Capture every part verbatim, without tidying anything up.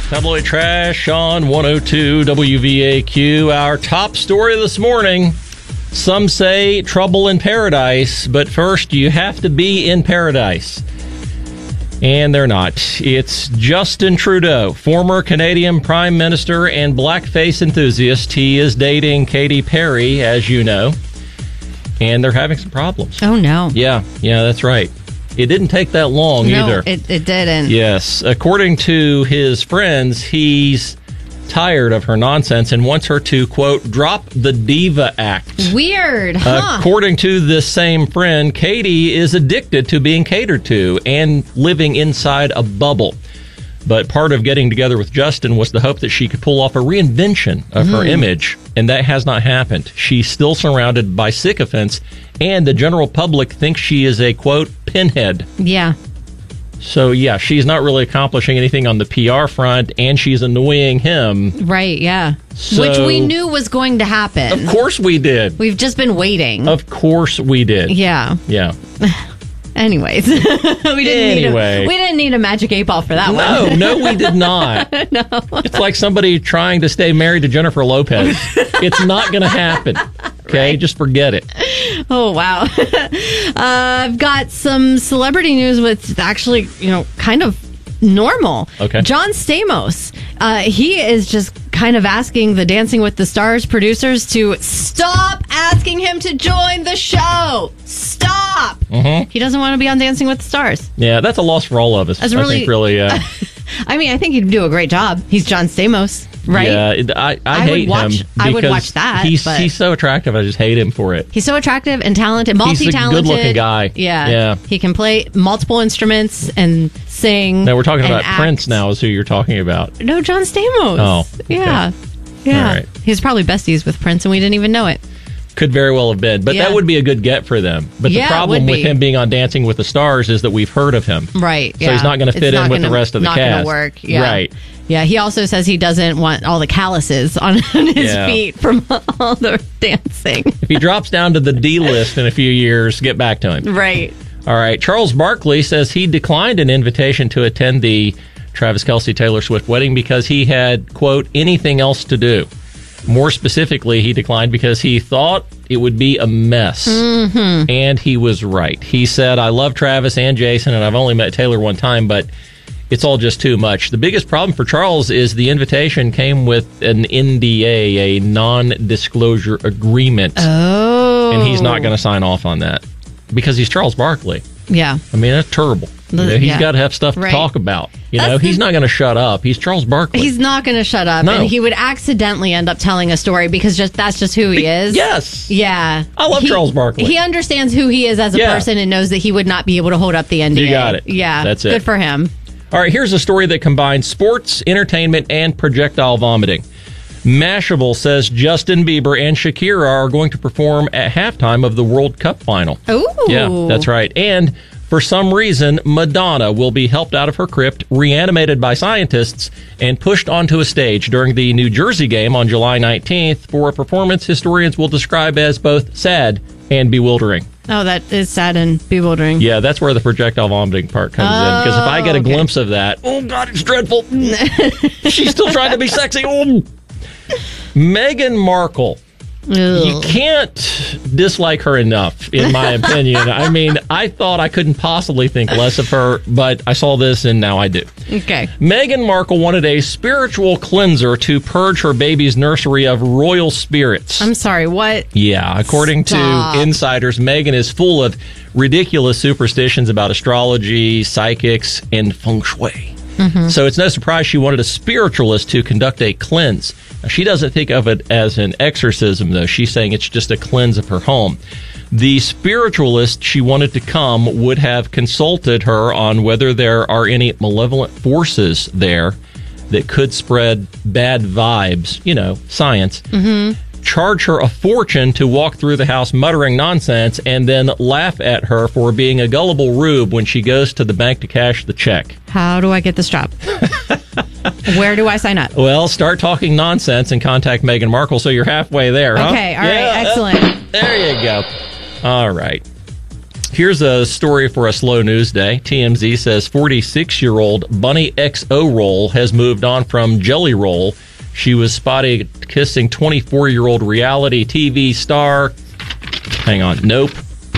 Tabloid Trash on one oh two W V A Q. Our top story this morning. Some say trouble in paradise, but first you have to be in paradise. And they're not. It's Justin Trudeau, former Canadian Prime Minister and blackface enthusiast. He is dating Katy Perry, as you know. And they're having some problems. Oh, no. Yeah, yeah, that's right. It didn't take that long no, either. It, it didn't. Yes. According to his friends, he's tired of her nonsense and wants her to, quote, drop the diva act. Weird, huh? According to this same friend, Katy is addicted to being catered to and living inside a bubble. But part of getting together with Justin was the hope that she could pull off a reinvention of mm. her image, and that has not happened. She's still surrounded by sycophants, and the general public thinks she is a, quote, pinhead. Yeah. So, yeah, she's not really accomplishing anything on the P R front, and she's annoying him. Right, yeah. So, which we knew was going to happen. Of course we did. We've just been waiting. Of course we did. Yeah. Yeah. Anyways. we didn't anyway. Need a, we didn't need a magic eight ball for that no, one. No, no, we did not. No. It's like somebody trying to stay married to Jennifer Lopez. It's not going to happen. Okay, right. Just forget it. Oh, wow. uh, I've got some celebrity news with actually, you know, kind of normal. Okay. John Stamos. Uh, he is just kind of asking the Dancing with the Stars producers to stop asking him to join the show. Stop. Mm-hmm. He doesn't want to be on Dancing with the Stars. Yeah, that's a loss for all of us. That's really, I think really, uh, I mean, I think he'd do a great job. He's John Stamos, right? Yeah, it, I, I, I hate would watch, him. I would watch that. He's, but he's so attractive. I just hate him for it. He's so attractive and talented, multi-talented. He's a good-looking guy. Yeah. Yeah. He can play multiple instruments and sing. Now, we're talking about act. Prince now is who you're talking about. No, John Stamos. Oh. Okay. Yeah. Yeah. All right. He's probably besties with Prince, and we didn't even know it. Could very well have been. But Yeah. that would be a good get for them. But Yeah, the it problem would with be. him being on Dancing with the Stars is that we've heard of him. Right. So yeah. he's not going to It's fit in not with gonna- the rest of the not cast. Not going to work. Yeah. Right. Yeah, he also says he doesn't want all the calluses on his Yeah. feet from all the dancing. If he drops down to the D list in a few years, get back to him. Right. All right. Charles Barkley says he declined an invitation to attend the Travis Kelce Taylor Swift wedding because he had, quote, anything else to do. More specifically, he declined because he thought it would be a mess. Mm-hmm. And he was right. He said, I love Travis and Jason, and I've only met Taylor one time, but it's all just too much. The biggest problem for Charles is the invitation came with an N D A, a non-disclosure agreement. Oh. And he's not going to sign off on that because he's Charles Barkley. Yeah. I mean, that's terrible. You know, he's yeah. got to have stuff to Right. talk about. You That's know, he's the- not going to shut up. He's Charles Barkley. He's not going to shut up, No. and he would accidentally end up telling a story because just that's just who he is. Yes. Yeah. I love He- Charles Barkley. He understands who he is as a Yeah. person and knows that he would not be able to hold up the N D A. You got it. Yeah. That's it. Good for him. All right, here's a story that combines sports, entertainment, and projectile vomiting. Mashable says Justin Bieber and Shakira are going to perform at halftime of the World Cup final. Ooh. Yeah, that's right. And for some reason, Madonna will be helped out of her crypt, reanimated by scientists, and pushed onto a stage during the New Jersey game on July nineteenth for a performance historians will describe as both sad and bewildering. Oh, that is sad and bewildering. Yeah, that's where the projectile vomiting part comes in. Because if I get a okay. glimpse of that, oh, God, it's dreadful. She's still trying to be sexy. Oh. Meghan Markle. You Ugh. can't dislike her enough, in my opinion. I mean, I thought I couldn't possibly think less of her, but I saw this and now I do. Okay. Meghan Markle wanted a spiritual cleanser to purge her baby's nursery of royal spirits. I'm sorry, what? Yeah, according Stop. to insiders, Meghan is full of ridiculous superstitions about astrology, psychics, and feng shui. Mm-hmm. So it's no surprise she wanted a spiritualist to conduct a cleanse. Now, she doesn't think of it as an exorcism, though. She's saying it's just a cleanse of her home. The spiritualist she wanted to come would have consulted her on whether there are any malevolent forces there that could spread bad vibes, you know, science. Mm-hmm. Charge her a fortune to walk through the house muttering nonsense and then laugh at her for being a gullible rube when she goes to the bank to cash the check. How do I get this job? Where do I sign up? Well, start talking nonsense and contact Meghan Markle so you're halfway there, huh? Okay, all right, Yeah, excellent. There you go. All right. Here's a story for a slow news day. T M Z says forty-six-year-old Bunny X O Roll has moved on from Jelly Roll. She was spotted kissing twenty-four-year-old reality T V star. Hang on. Nope.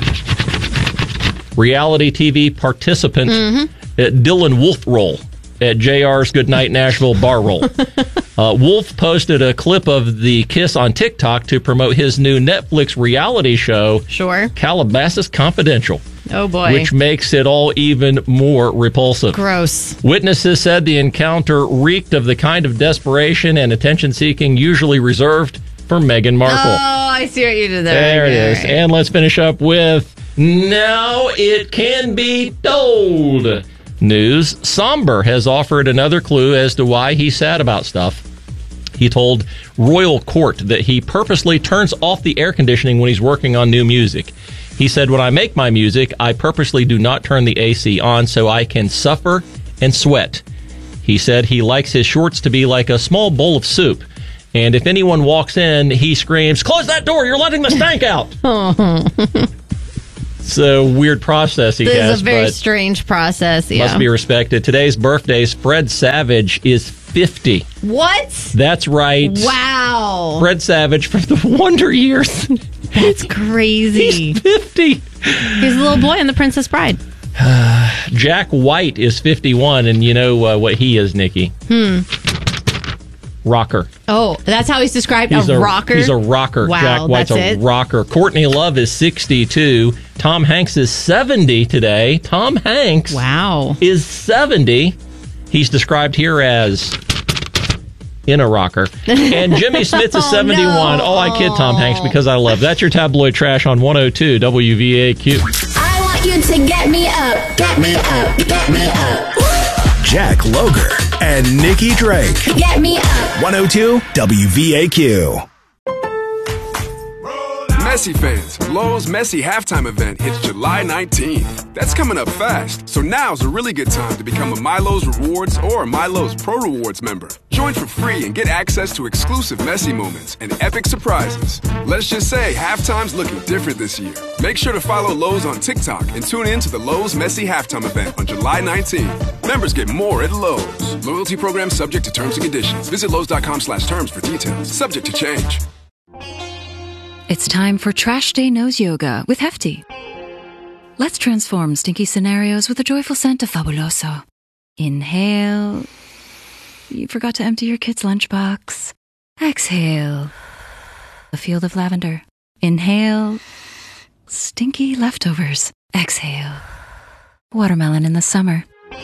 Reality T V participant mm-hmm. at Dylan Wolf Roll at J R's Goodnight Nashville Bar Roll. Uh, Wolf posted a clip of the kiss on TikTok to promote his new Netflix reality show, Sure. Calabasas Confidential. Oh, boy. Which makes it all even more repulsive. Gross. Witnesses said the encounter reeked of the kind of desperation and attention-seeking usually reserved for Meghan Markle. Oh, I see what you did there. There it okay, is. right. And let's finish up with Now It Can Be Told news. Somber has offered another clue as to why he's sad about stuff. He told Royal Court that he purposely turns off the air conditioning when he's working on new music. He said, when I make my music, I purposely do not turn the A C on so I can suffer and sweat. He said he likes his shorts to be like a small bowl of soup. And if anyone walks in, he screams, "Close that door, you're letting the stank out." It's a weird process he this has. This is a very but strange process, yeah. Must be respected. Today's birthdays, Fred Savage is fifty. What? That's right. Wow. Fred Savage from the Wonder Years. That's crazy. He's fifty. He's a little boy in The Princess Bride. Jack White is fifty-one, and you know uh, what he is, Nikki? Hmm. Rocker. Oh, that's how he's described, he's a, a rocker? He's a rocker. Wow, Jack White's that's a it? rocker. Courtney Love is sixty-two. Tom Hanks is seventy today. Tom Hanks wow. is seventy. He's described here as in a rocker. And Jimmy Smith is seventy-one. Oh, no. Oh, I kid Tom Hanks because I love. That's your tabloid trash on one oh two W V A Q. I want you to get me up, get me up, get me up. Jack Loger and Nikki Drake. Get me up. one oh two W V A Q. Messi fans, Lowe's Messi halftime event hits July nineteenth. That's coming up fast, so now's a really good time to become a Milo's Rewards or a Milo's Pro Rewards member. Join for free and get access to exclusive Messi moments and epic surprises. Let's just say halftime's looking different this year. Make sure to follow Lowe's on TikTok and tune in to the Lowe's Messi halftime event on July nineteenth. Members get more at Lowe's. Loyalty program subject to terms and conditions. Visit Lowe's.com slash terms for details. Subject to change. It's time for Trash Day Nose Yoga with Hefty. Let's transform stinky scenarios with a joyful scent of Fabuloso. Inhale. You forgot to empty your kid's lunchbox. Exhale. A field of lavender. Inhale. Stinky leftovers. Exhale. Watermelon in the summer.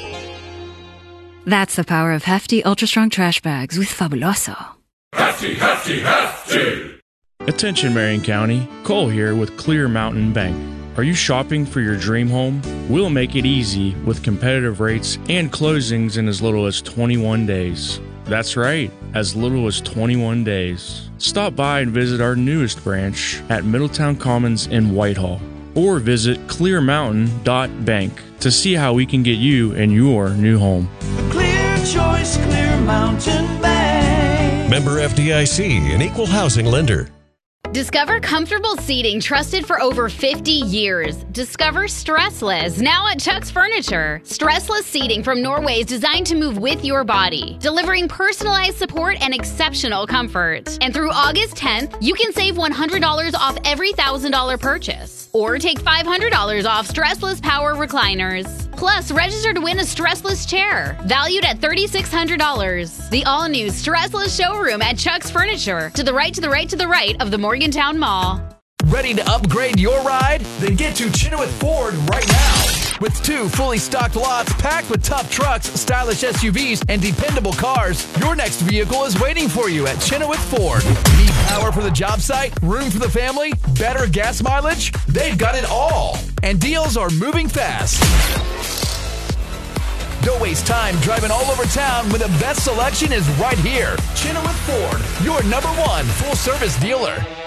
That's the power of Hefty Ultra Strong Trash Bags with Fabuloso. Hefty, hefty, hefty! Attention Marion County, Cole here with Clear Mountain Bank. Are you shopping for your dream home? We'll make it easy with competitive rates and closings in as little as twenty-one days. That's right, as little as twenty-one days. Stop by and visit our newest branch at Middletown Commons in Whitehall, or visit clear mountain dot bank to see how we can get you in your new home. Clear choice, Clear Mountain Bank. Member F D I C, an equal housing lender. Discover comfortable seating trusted for over fifty years. Discover Stressless, now at Chuck's Furniture. Stressless seating from Norway is designed to move with your body, delivering personalized support and exceptional comfort. And through August tenth, you can save one hundred dollars off every one thousand dollars purchase. Or take five hundred dollars off Stressless Power Recliners. Plus, register to win a Stressless chair, valued at three thousand six hundred dollars. The all-new Stressless showroom at Chuck's Furniture, to the right, to the right, to the right of the Morgantown Mall. Ready to upgrade your ride? Then get to Chenoweth Ford right now. With two fully stocked lots packed with tough trucks, stylish S U Vs, and dependable cars, your next vehicle is waiting for you at Chenoweth Ford. Need power for the job site? Room for the family? Better gas mileage? They've got it all. And deals are moving fast. Don't waste time driving all over town when the best selection is right here. Chenoweth Ford, your number one full-service dealer.